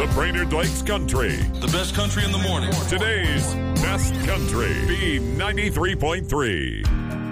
Brainerd Lakes Country. The best country in the morning. Today's best country. B93.3.